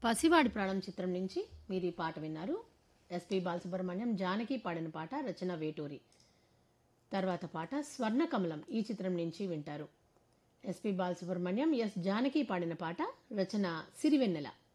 పసివాడి ప్రాణం చిత్రం నుంచి మీరు ఈ పాట విన్నారు. ఎస్పి బాలసుబ్రహ్మణ్యం, జానకి పాడిన పాట, రచన వేటూరి. తర్వాత పాట స్వర్ణకమలం ఈ చిత్రం నుంచి వింటారు. ఎస్పి బాలసుబ్రహ్మణ్యం, ఎస్ జానకి పాడిన పాట, రచన సిరివెన్నెల.